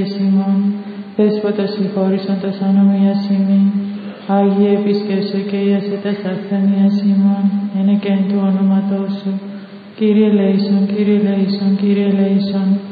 ημών, Δέσποτα συγχώρησαντας ανομίας ημί, Άγιε επισκέψε και ιασέτας ασθενείας ημών, εν εκ του ονόματός σου. Κύριε ελέησον, Κύριε ελέησον, Κύριε ελέησον.